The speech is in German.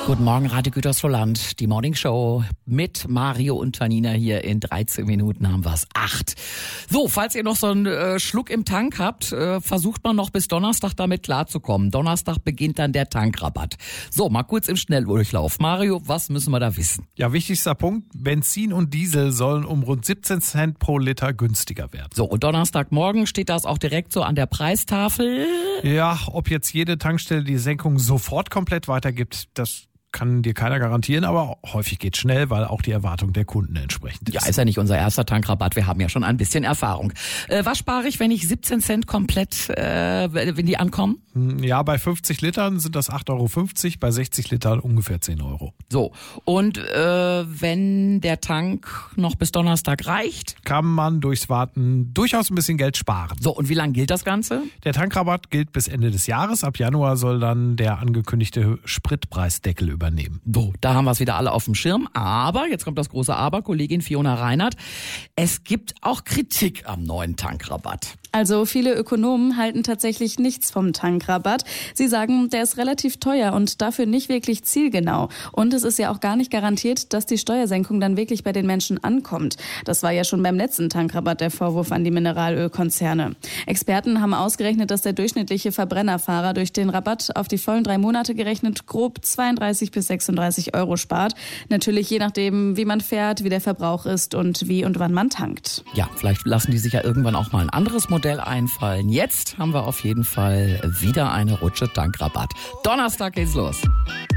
Guten Morgen, Radio Gütersloh-Land, die Morning Show mit Mario und Tanina hier. In 13 Minuten haben wir es 8. So, falls ihr noch so einen Schluck im Tank habt, versucht man noch bis Donnerstag damit klarzukommen. Donnerstag beginnt dann der Tankrabatt. So, mal kurz im Schnelldurchlauf. Mario, was müssen wir da wissen? Ja, wichtigster Punkt, Benzin und Diesel sollen um rund 17 Cent pro Liter günstiger werden. So, und Donnerstagmorgen steht das auch direkt so an der Preistafel. Ja, ob jetzt jede Tankstelle die Senkung sofort komplett weitergibt, das kann dir keiner garantieren, aber häufig geht's schnell, weil auch die Erwartung der Kunden entsprechend ist. Ja, ist ja nicht unser erster Tankrabatt, wir haben ja schon ein bisschen Erfahrung. Was spare ich, wenn ich 17 Cent komplett, wenn die ankommen? Ja, bei 50 Litern sind das 8,50 €, bei 60 Litern ungefähr 10 €. So, und wenn der Tank noch bis Donnerstag reicht? Kann man durchs Warten durchaus ein bisschen Geld sparen. So, und wie lange gilt das Ganze? Der Tankrabatt gilt bis Ende des Jahres. Ab Januar soll dann der angekündigte Spritpreisdeckel übernehmen. So, da haben wir es wieder alle auf dem Schirm. Aber, jetzt kommt das große Aber, Kollegin Fiona Reinhardt, es gibt auch Kritik am neuen Tankrabatt. Also viele Ökonomen halten tatsächlich nichts vom Tankrabatt. Sie sagen, der ist relativ teuer und dafür nicht wirklich zielgenau. Und es ist ja auch gar nicht garantiert, dass die Steuersenkung dann wirklich bei den Menschen ankommt. Das war ja schon beim letzten Tankrabatt der Vorwurf an die Mineralölkonzerne. Experten haben ausgerechnet, dass der durchschnittliche Verbrennerfahrer durch den Rabatt auf die vollen 3 Monate gerechnet grob 32 bis 36 € spart. Natürlich je nachdem, wie man fährt, wie der Verbrauch ist und wie und wann man tankt. Ja, vielleicht lassen die sich ja irgendwann auch mal ein anderes Modell einfallen. Jetzt haben wir auf jeden Fall wieder eine Rutsche Tankrabatt. Donnerstag geht's los.